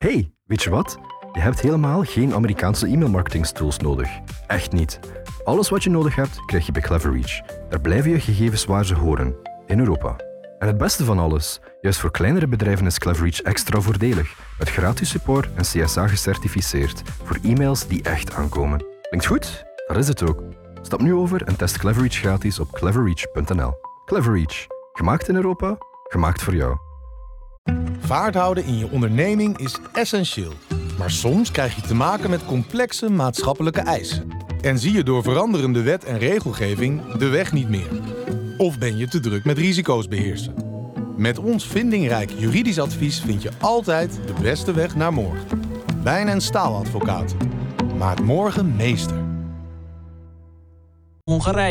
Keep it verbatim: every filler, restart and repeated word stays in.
Hey, weet je wat? Je hebt helemaal geen Amerikaanse e-mailmarketingstools nodig. Echt niet. Alles wat je nodig hebt, krijg je bij Cleverreach. Daar blijven je gegevens waar ze horen. In Europa. En het beste van alles, juist voor kleinere bedrijven is Cleverreach extra voordelig. Met gratis support en C S A gecertificeerd. Voor e-mails die echt aankomen. Klinkt goed? Dat is het ook. Stap nu over en test Cleverreach gratis op cleverreach punt n l. Cleverreach. Gemaakt in Europa, gemaakt voor jou. Vaart houden in je onderneming is essentieel. Maar soms krijg je te maken met complexe maatschappelijke eisen. En zie je door veranderende wet en regelgeving de weg niet meer. Of ben je te druk met risico's beheersen. Met ons vindingrijk juridisch advies vind je altijd de beste weg naar morgen. Wijn- en Staaladvocaten. Maak morgen meester. Hongarije.